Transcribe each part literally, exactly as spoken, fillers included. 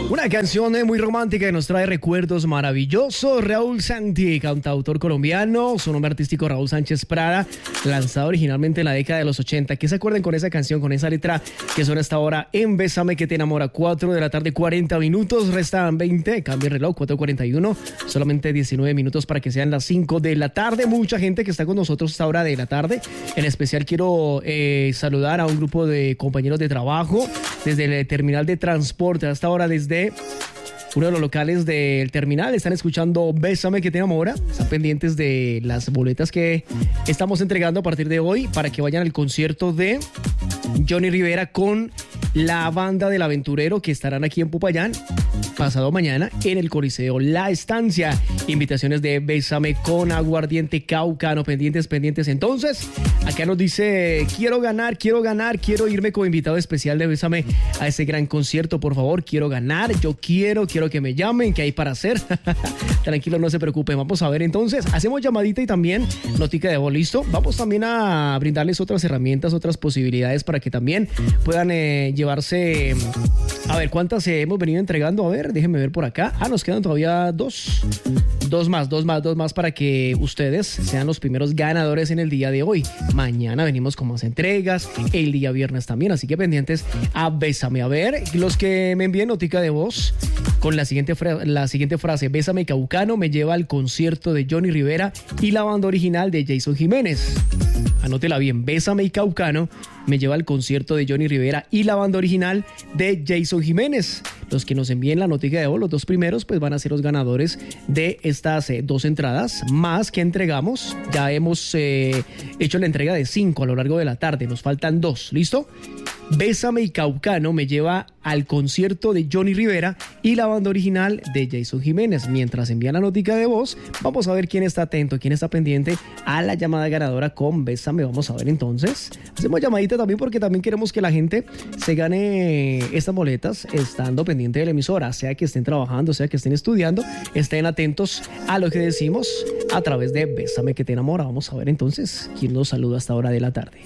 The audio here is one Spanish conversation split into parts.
Una canción eh, muy romántica que nos trae recuerdos maravillosos. Raúl Santi, cantautor colombiano, su nombre artístico Raúl Sánchez Prada, lanzado originalmente en la década de los ochenta. ¿Qué se acuerdan con esa canción, con esa letra que suena hasta ahora en Bésame que te enamora? cuatro de la tarde, cuarenta minutos, restan veinte, cambia el reloj, cuatro cuarenta y uno, solamente diecinueve minutos para que sean las cinco de la tarde. Mucha gente que está con nosotros a esta hora de la tarde. En especial quiero eh, saludar a un grupo de compañeros de trabajo desde el terminal de transporte, hasta ahora desde uno de los locales del terminal. Están escuchando Bésame que te enamora. Están pendientes de las boletas que estamos entregando a partir de hoy para que vayan al concierto de Johnny Rivera con la banda del Aventurero, que estarán aquí en Popayán pasado mañana en el Coliseo La Estancia. Invitaciones de Bésame con Aguardiente Caucano. Pendientes, pendientes. Entonces, acá nos dice: quiero ganar, quiero ganar, quiero irme como invitado especial de Bésame a ese gran concierto, por favor. Quiero ganar, yo quiero, quiero que me llamen, que hay para hacer. Tranquilo, no se preocupen. Vamos a ver entonces. Hacemos llamadita y también notica de voz, ¿listo? Vamos también a brindarles otras herramientas, otras posibilidades para que también puedan eh, llevarse... A ver, ¿cuántas eh, hemos venido entregando? A ver, déjenme ver por acá. Ah, nos quedan todavía dos. Dos más, dos más, dos más para que ustedes sean los primeros ganadores en el día de hoy. Mañana venimos con más entregas, el día viernes también, así que pendientes a Bésame. A ver, los que me envíen notica de voz con la siguiente, fra- la siguiente frase: Bésame Caucano me lleva al concierto de Johnny Rivera y la banda original de Jason Jiménez. Anótela bien: Bésame y Caucano me lleva al concierto de Johnny Rivera y la banda original de Jason Jiménez. Los que nos envíen la noticia de voz, los dos primeros, pues van a ser los ganadores de estas eh, dos entradas más que entregamos. Ya hemos eh, hecho la entrega de cinco a lo largo de la tarde. Nos faltan dos, ¿listo? Bésame y Caucano me lleva al concierto de Johnny Rivera y la banda original de Jason Jiménez. Mientras envían la notica de voz, vamos a ver quién está atento, quién está pendiente a la llamada ganadora con Bésame. Vamos a ver entonces. Hacemos llamadita también porque también queremos que la gente se gane estas boletas estando pendiente de la emisora, sea que estén trabajando, sea que estén estudiando. Estén atentos a lo que decimos a través de Bésame que te enamora. Vamos a ver entonces quién nos saluda a esta hora de la tarde.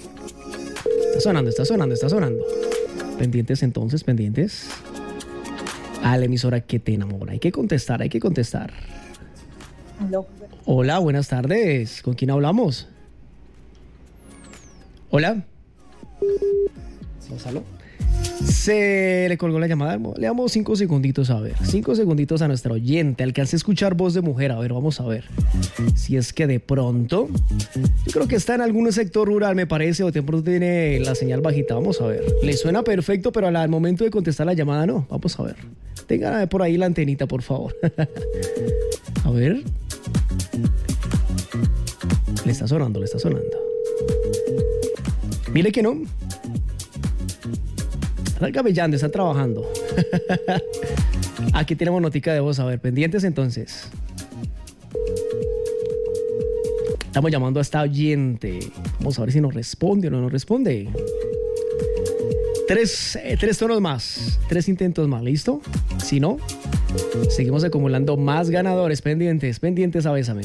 Está sonando, está sonando, está sonando. Pendientes entonces, pendientes a la emisora que te enamora. Hay que contestar, hay que contestar. Hello. Hola, buenas tardes. ¿Con quién hablamos? Hola. ¿Saló? Se le colgó la llamada. Le damos cinco segunditos, a ver. Cinco segunditos a nuestra oyente. Alcancé a escuchar voz de mujer. A ver, vamos a ver. Si es que de pronto... Yo creo que está en algún sector rural, me parece, o de pronto tiene la señal bajita. Vamos a ver. Le suena perfecto, pero al momento de contestar la llamada no. Vamos a ver. Tengan por ahí la antenita, por favor. A ver. Le está sonando, le está sonando. Mire que no. Están cabellando, están trabajando. Aquí tenemos notica de voz. A ver, pendientes entonces. Estamos llamando a esta oyente. Vamos a ver si nos responde o no nos responde. Tres, eh, tres tonos más. Tres intentos más, ¿listo? Si no, seguimos acumulando más ganadores. Pendientes, pendientes a Bésame.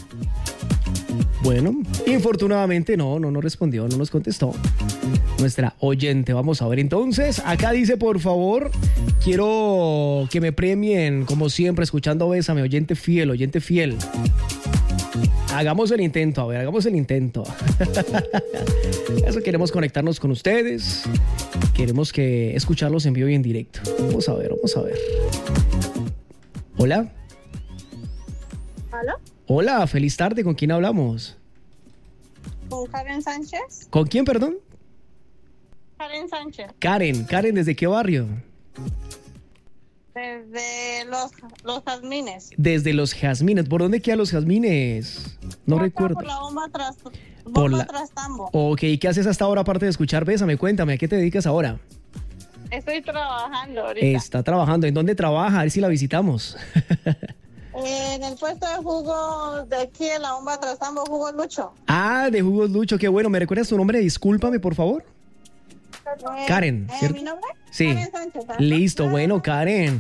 Bueno, infortunadamente no, no nos respondió, no nos contestó nuestra oyente. Vamos a ver entonces. Acá dice, por favor, quiero que me premien, como siempre, escuchando Bésame. Oyente fiel, oyente fiel. Hagamos el intento, a ver, hagamos el intento. Eso, queremos conectarnos con ustedes. Queremos que escucharlos en vivo y en directo. Vamos a ver, vamos a ver. Hola. ¿Hola? Hola, feliz tarde. ¿Con quién hablamos? ¿Con Karen Sánchez? ¿Con quién, perdón? Karen Sánchez. Karen, Karen, ¿desde qué barrio? Desde los, los jazmines. Desde los jazmines. ¿Por dónde quedan los jazmines? No Acá recuerdo. Por la bomba tras, bomba Por la- tras tambo. Ok, ¿qué haces hasta ahora aparte de escuchar Bésame? Cuéntame, ¿a qué te dedicas ahora? Estoy trabajando ahorita. Está trabajando. ¿En dónde trabaja? A ver si la visitamos. En el puesto de jugo de aquí en la bomba tras tambo, jugo Lucho. Ah, de Jugos Lucho, qué bueno. ¿Me recuerdas tu nombre? Discúlpame, por favor. Eh, Karen, eh, ¿cierto? ¿Mi nombre? Sí. Karen Sánchez. ¿eh? Listo, bueno, Karen.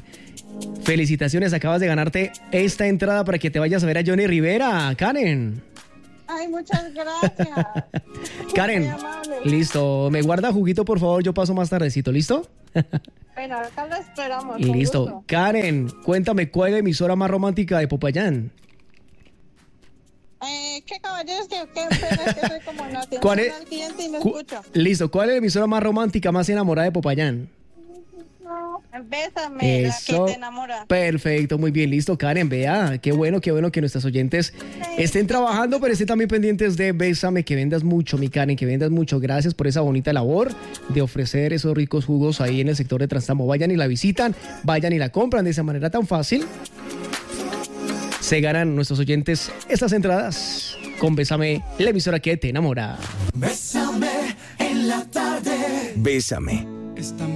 Felicitaciones, acabas de ganarte esta entrada para que te vayas a ver a Johnny Rivera, Karen. Ay, muchas gracias. Karen, Muy amable. listo. Me guarda juguito, por favor. Yo paso más tardecito, ¿listo? Bueno, acá lo esperamos. con Listo. gusto. Karen, cuéntame, ¿cuál es la emisora más romántica de Popayán? Eh, ¿Qué caballeros? ¿Qué, qué pena? Es que soy como no atención ¿Cuál es? al cliente y no Cu- escucho. Listo. ¿Cuál es la emisora más romántica, más enamorada de Popayán? No, bésame, la Eso. que te enamora. Perfecto, muy bien, listo, Karen. Vea, qué bueno, qué bueno que nuestros oyentes estén trabajando, pero estén también pendientes de Bésame, que vendas mucho, mi Karen, que vendas mucho. Gracias por esa bonita labor de ofrecer esos ricos jugos ahí en el sector de Trastambo. Vayan y la visitan, vayan y la compran de esa manera tan fácil. Se ganan nuestros oyentes estas entradas con Bésame, la emisora que te enamora. Bésame en la tarde. Bésame. Esta